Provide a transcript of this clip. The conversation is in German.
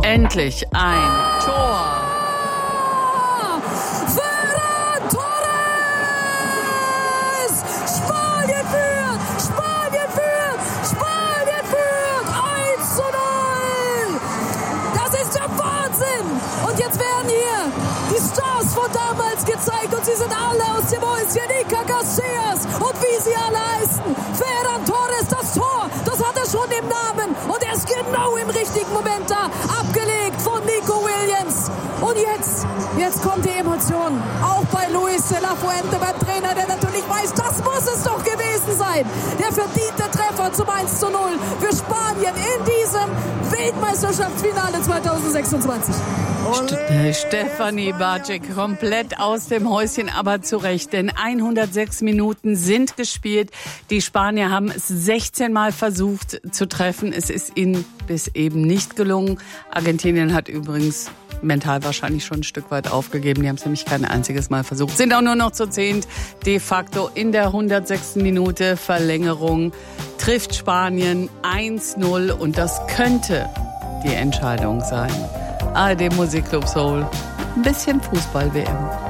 Endlich ein Tor. Ferran Torres! Spanien führt! Spanien führt! Spanien führt! 1:0! Das ist der Wahnsinn! Und jetzt werden hier die Stars von damals gezeigt und sie sind alle aus dem Häuschen. Iker Casillas und wie sie alle heißen. Ferran Torres, das Tor, das hat er schon im Namen. Und er ist genau im richtigen Moment da. Abgelegt von Nico Williams. Und jetzt kommt die Emotion. Auch bei Luis de la Fuente, beim Trainer, der natürlich weiß, das muss es doch gewesen sein. Der verdiente Treffer zum 1:0 für Spanien in diesem Weltmeisterschaftsfinale 2026. Stefanie Bartschek komplett aus dem Häuschen, aber zu Recht, denn 106 Minuten sind gespielt. Die Spanier haben es 16 Mal versucht zu treffen. Es ist ihnen bis eben nicht gelungen. Argentinien hat übrigens mental wahrscheinlich schon ein Stück weit aufgegeben. Die haben es nämlich kein einziges Mal versucht. Sind auch nur noch zu 10. De facto in der 106. Minute Verlängerung trifft Spanien 1:0 und das könnte die Entscheidung sein. ARD Musikclub Soul. Ein bisschen Fußball-WM.